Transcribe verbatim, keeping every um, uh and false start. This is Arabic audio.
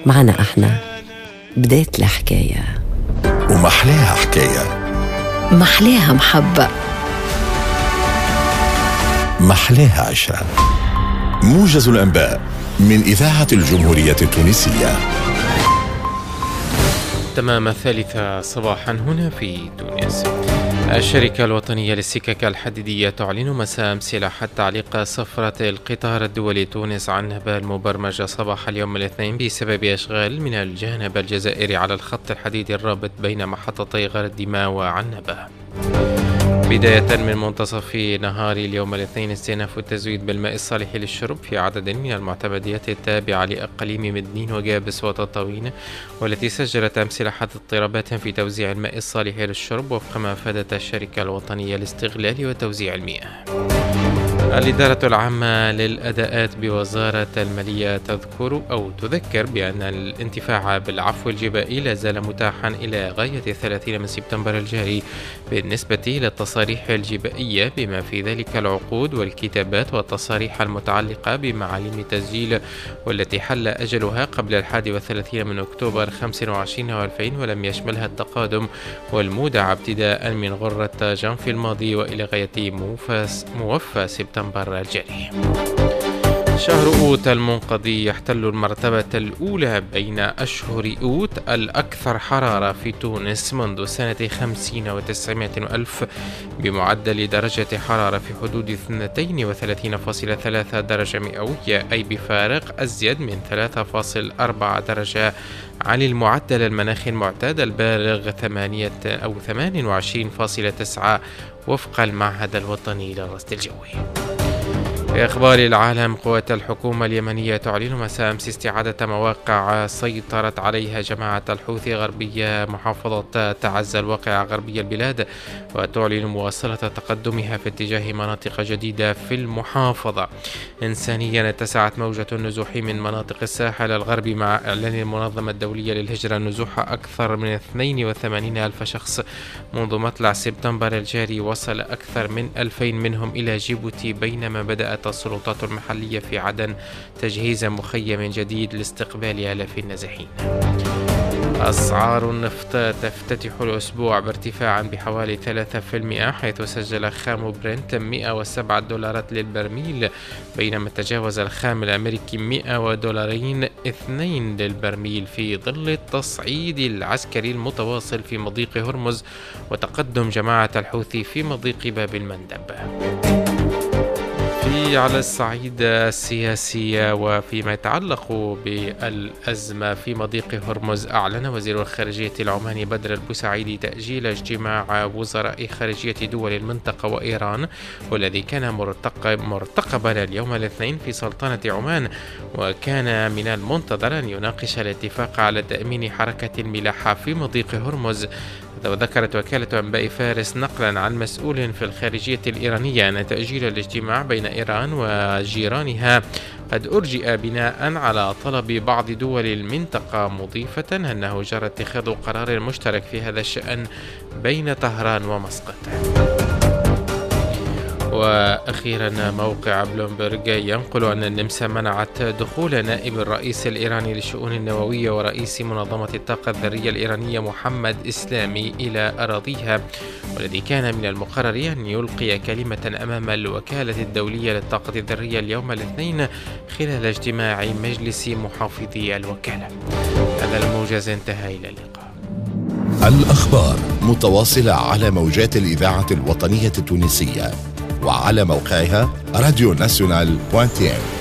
معنا احنا بداية الحكاية، ومحلاها حكاية، محلاها محبة، محلاها عشرة. موجز الأنباء من إذاعة الجمهورية التونسية. تمام الثالثة صباحا هنا في تونس. الشركة الوطنية للسكك الحديدية تعلن مساء أمس لاحة تعليق صفرة القطار الدولي تونس عنبة المبرمجة صباح اليوم الاثنين بسبب أشغال من الجانب الجزائري على الخط الحديدي الرابط بين محطتي غردما وعنبة. بداية من منتصف نهار اليوم الاثنين استئناف التزويد بالماء الصالح للشرب في عدد من المعتمديات التابعة لأقاليم مدنين وجابس وتطاوين، والتي سجلت أمس لاحة اضطرابات في توزيع الماء الصالح للشرب وفق ما أفادت الشركة الوطنية لاستغلال وتوزيع المياه. الإدارة العامة للأداءات بوزارة المالية تذكر أو تذكر بأن الانتفاع بالعفو الجبائي لا زال متاحا إلى غاية ثلاثين من سبتمبر الجاري بالنسبة للتصاريح الجبائية، بما في ذلك العقود والكتابات والتصاريح المتعلقة بمعالم تسجيل، والتي حل أجلها قبل الحادي والثلاثين من أكتوبر خمسة وعشرين وألفين، ولم يشملها التقادم والمودع ابتداء من غرة جانفي الماضي وإلى غاية موفى سبتمبر الجاري. شهر أوت المنقضي يحتل المرتبة الأولى بين أشهر أوت الأكثر حرارة في تونس منذ سنة خمسين وتسعمائة ألف، بمعدل درجة حرارة في حدود اثنين وثلاثين فاصلة ثلاثة درجة مئوية، أي بفارق أزيد من ثلاثة فاصلة أربعة درجة عن المعدل المناخي المعتاد البالغ ثمانية أو ثمانية وعشرين فاصلة تسعة وفق المعهد الوطني للرصد الجوي. في أخبار العالم، قوات الحكومة اليمنية تعلن مساء أمس استعادة مواقع سيطرت عليها جماعة الحوثي غربية محافظة تعز الواقعة غربية البلاد، وتعلن مواصلة تقدمها في اتجاه مناطق جديدة في المحافظة. إنسانيا، اتسعت موجة النزوح من مناطق الساحل الغربي مع إعلان المنظمة الدولية للهجرة نزوح أكثر من اثنين وثمانين ألف شخص منذ مطلع سبتمبر الجاري. وصل أكثر من ألفين منهم إلى جيبوتي، بينما بدأت السلطات المحلية في عدن تجهيز مخيم جديد لاستقبال آلاف النازحين. أسعار النفط تفتتح الأسبوع بارتفاع بحوالي ثلاثة بالمئة، حيث سجل خام برنت مئة وسبعة دولارات للبرميل، بينما تجاوز الخام الأمريكي مئة دولارين اثنين للبرميل، في ظل التصعيد العسكري المتواصل في مضيق هرمز وتقدم جماعة الحوثي في مضيق باب المندب. في على الصعيد السياسي وفيما يتعلق بالأزمة في مضيق هرمز، أعلن وزير الخارجية العماني بدر البوسعيدي تأجيل اجتماع وزراء خارجية دول المنطقة وإيران، والذي كان مرتقب مرتقبا اليوم الاثنين في سلطنة عمان، وكان من المنتظر أن يناقش الاتفاق على تأمين حركة الملاحة في مضيق هرمز. وذكرت وكالة أنباء فارس نقلا عن مسؤول في الخارجية الإيرانية أن تأجيل الاجتماع بين إيران وجيرانها قد أرجئ بناء على طلب بعض دول المنطقة، مضيفة أنه جرى اتخاذ قرار مشترك في هذا الشأن بين طهران ومسقط. وأخيرا، موقع بلومبرج ينقل أن النمسا منعت دخول نائب الرئيس الإيراني للشؤون النووية ورئيس منظمة الطاقة الذرية الإيرانية محمد إسلامي إلى أراضيها، والذي كان من المقرر أن يلقي كلمة أمام الوكالة الدولية للطاقة الذرية اليوم الاثنين خلال اجتماع مجلس محافظي الوكالة. هذا الموجز انتهى، إلى اللقاء. الأخبار متواصلة على موجات الإذاعة الوطنية التونسية وعلى موقعها راديو ناسيونال دوت تي إن.